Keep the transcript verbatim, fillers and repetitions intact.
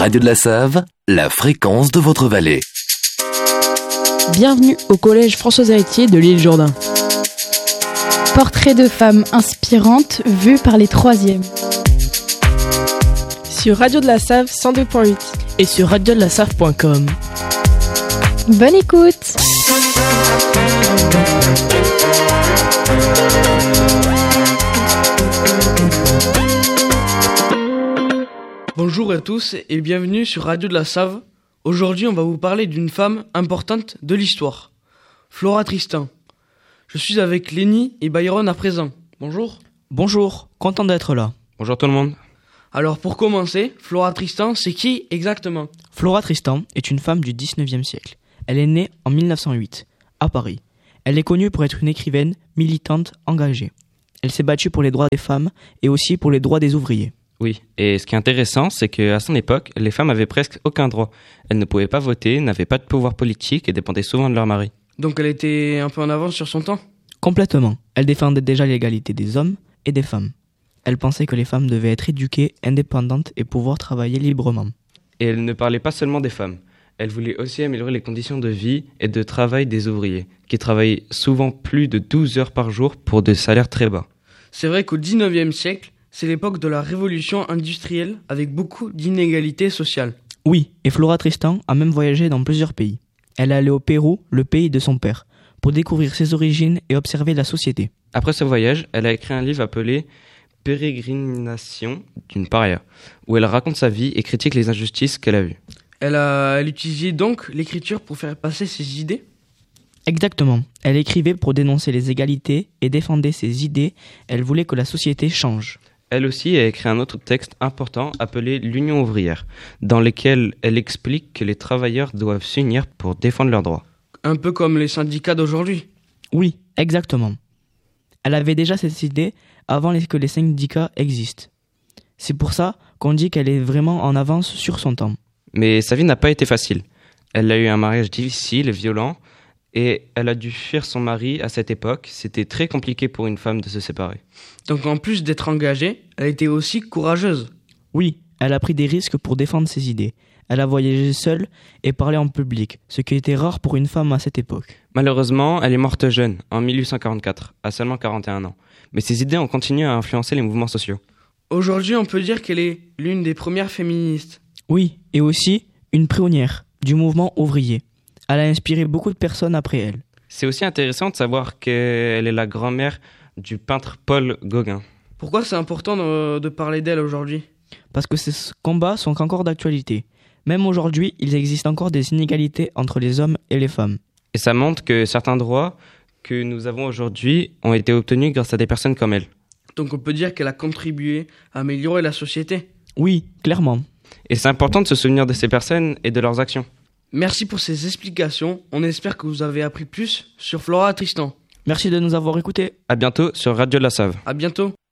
Radio de la Save, la fréquence de votre vallée. Bienvenue au collège Françoise Héritier de l'île Jourdain. Portrait de femmes inspirantes vues par les troisièmes. Sur Radio de la Save cent deux point huit et sur radio de la save point com. Bonne écoute. Bonjour à tous et bienvenue sur Radio de la Save. Aujourd'hui, on va vous parler d'une femme importante de l'histoire, Flora Tristan. Je suis avec Lénie et Byron à présent. Bonjour. Bonjour, content d'être là. Bonjour tout le monde. Alors pour commencer, Flora Tristan, c'est qui exactement ? Flora Tristan est une femme du dix-neuvième siècle. Elle est née en mille neuf cent huit, à Paris. Elle est connue pour être une écrivaine, militante, engagée. Elle s'est battue pour les droits des femmes et aussi pour les droits des ouvriers. Oui, et ce qui est intéressant, c'est qu'à son époque, les femmes avaient presque aucun droit. Elles ne pouvaient pas voter, n'avaient pas de pouvoir politique et dépendaient souvent de leur mari. Donc elle était un peu en avance sur son temps ? Complètement. Elle défendait déjà l'égalité des hommes et des femmes. Elle pensait que les femmes devaient être éduquées, indépendantes et pouvoir travailler librement. Et elle ne parlait pas seulement des femmes. Elle voulait aussi améliorer les conditions de vie et de travail des ouvriers, qui travaillaient souvent plus de douze heures par jour pour des salaires très bas. C'est vrai qu'au dix-neuvième siècle, c'est l'époque de la révolution industrielle avec beaucoup d'inégalités sociales. Oui, et Flora Tristan a même voyagé dans plusieurs pays. Elle est allée au Pérou, le pays de son père, pour découvrir ses origines et observer la société. Après ce voyage, elle a écrit un livre appelé « Pérégrination d'une paria », où elle raconte sa vie et critique les injustices qu'elle a vues. Elle a elle utilisait donc l'écriture pour faire passer ses idées ? Exactement. Elle écrivait pour dénoncer les égalités et défendait ses idées. Elle voulait que la société change. Elle aussi a écrit un autre texte important appelé « L'Union ouvrière », dans lequel elle explique que les travailleurs doivent s'unir pour défendre leurs droits. Un peu comme les syndicats d'aujourd'hui. Oui, exactement. Elle avait déjà cette idée avant que les syndicats existent. C'est pour ça qu'on dit qu'elle est vraiment en avance sur son temps. Mais sa vie n'a pas été facile. Elle a eu un mariage difficile et violent, et elle a dû fuir son mari à cette époque. C'était très compliqué pour une femme de se séparer. Donc en plus d'être engagée, elle était aussi courageuse. Oui, elle a pris des risques pour défendre ses idées. Elle a voyagé seule et parlé en public, ce qui était rare pour une femme à cette époque. Malheureusement, elle est morte jeune, en mille huit cent quarante-quatre, à seulement quarante et un ans. Mais ses idées ont continué à influencer les mouvements sociaux. Aujourd'hui, on peut dire qu'elle est l'une des premières féministes. Oui, et aussi une pionnière du mouvement ouvrier. Elle a inspiré beaucoup de personnes après elle. C'est aussi intéressant de savoir qu'elle est la grand-mère du peintre Paul Gauguin. Pourquoi c'est important de, de parler d'elle aujourd'hui ? Parce que ces combats sont encore d'actualité. Même aujourd'hui, il existe encore des inégalités entre les hommes et les femmes. Et ça montre que certains droits que nous avons aujourd'hui ont été obtenus grâce à des personnes comme elle. Donc on peut dire qu'elle a contribué à améliorer la société ? Oui, clairement. Et c'est important de se souvenir de ces personnes et de leurs actions. Merci pour ces explications. On espère que vous avez appris plus sur Flora Tristan. Merci de nous avoir écoutés. À bientôt sur Radio de la Save. À bientôt.